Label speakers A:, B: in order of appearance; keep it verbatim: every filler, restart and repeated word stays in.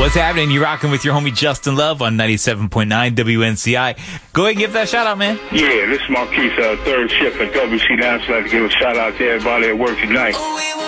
A: What's happening? You're rocking with your homie Justin Love on ninety-seven point nine W N C I. Go ahead and give that shout out, man.
B: Yeah, this is Marquise, uh, third shift at W C Now. So I'd like to give a shout out to everybody at work tonight.